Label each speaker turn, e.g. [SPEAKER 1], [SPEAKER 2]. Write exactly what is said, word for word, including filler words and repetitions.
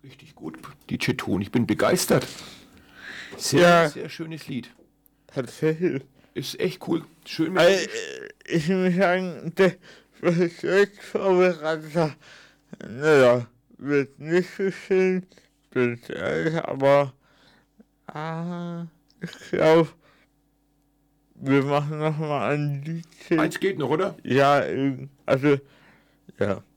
[SPEAKER 1] Richtig gut, D J Ton. Ich bin begeistert. Sehr,
[SPEAKER 2] Ja.
[SPEAKER 1] sehr schönes Lied.
[SPEAKER 2] Tatsächlich.
[SPEAKER 1] Ist echt cool. Schön mit.
[SPEAKER 2] Also, ich muss sagen, das, was ich jetzt vorbereitet habe, naja, wird nicht so schön, bin ich ehrlich, aber ah, ich glaube, wir machen nochmal ein Liedchen.
[SPEAKER 1] Eins geht noch, oder?
[SPEAKER 2] Ja, irgend- also, ja.